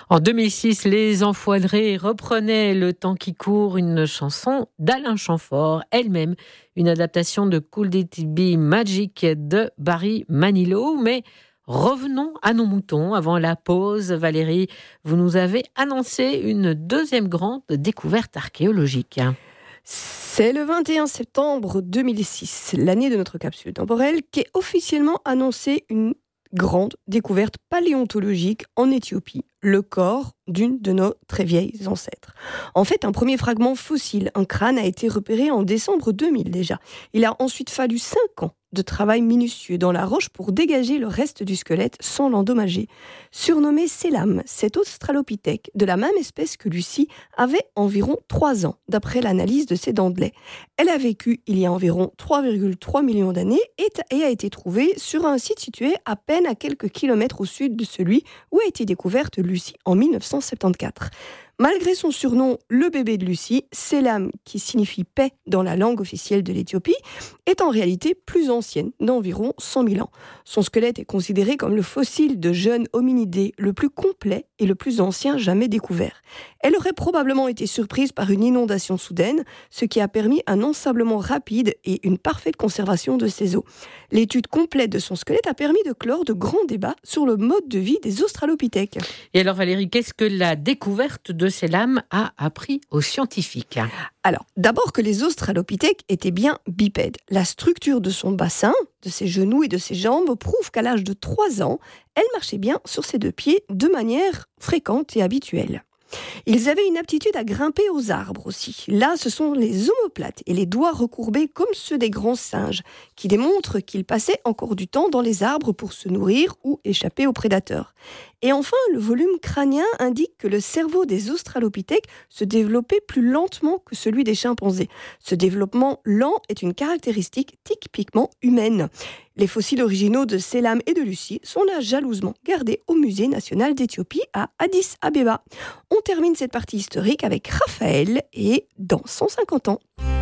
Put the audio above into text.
En 2006, les Enfoirés reprenaient Le temps qui court, une chanson d'Alain Chamfort, elle-même une adaptation de Cool It Be Magic de Barry Manilow. Mais revenons à nos moutons. Avant la pause, Valérie, vous nous avez annoncé une deuxième grande découverte archéologique. C'est le 21 septembre 2006, l'année de notre capsule temporelle, qu'est officiellement annoncée une grande découverte paléontologique en Éthiopie, le corps d'une de nos très vieilles ancêtres. En fait, un premier fragment fossile, un crâne, a été repéré en décembre 2000 déjà. Il a ensuite fallu 5 ans de travail minutieux dans la roche pour dégager le reste du squelette sans l'endommager. Surnommé Selam, cet australopithèque de la même espèce que Lucie avait environ 3 ans, d'après l'analyse de ses dents de lait. Elle a vécu il y a environ 3,3 millions d'années et a été trouvée sur un site situé à peine à quelques kilomètres au sud de celui où a été découverte Lucie en 1974. Malgré son surnom, le bébé de Lucie, Selam, qui signifie paix dans la langue officielle de l'Éthiopie, est en réalité plus ancienne, d'environ 100 000 ans. Son squelette est considéré comme le fossile de jeunes hominidés le plus complet et le plus ancien jamais découvert. Elle aurait probablement été surprise par une inondation soudaine, ce qui a permis un ensablement rapide et une parfaite conservation de ses os. L'étude complète de son squelette a permis de clore de grands débats sur le mode de vie des australopithèques. Et alors Valérie, qu'est-ce que la découverte de Selam a appris aux scientifiques ? Alors, d'abord que les australopithèques étaient bien bipèdes. La structure de son bassin, de ses genoux et de ses jambes prouve qu'à l'âge de 3 ans, elle marchait bien sur ses 2 pieds de manière fréquente et habituelle. Ils avaient une aptitude à grimper aux arbres aussi. Là, ce sont les omoplates et les doigts recourbés comme ceux des grands singes, qui démontrent qu'ils passaient encore du temps dans les arbres pour se nourrir ou échapper aux prédateurs. Et enfin, le volume crânien indique que le cerveau des australopithèques se développait plus lentement que celui des chimpanzés. Ce développement lent est une caractéristique typiquement humaine. Les fossiles originaux de Selam et de Lucie sont là jalousement gardés au Musée national d'Éthiopie à Addis Abeba. On termine cette partie historique avec Raphaël et dans 150 ans.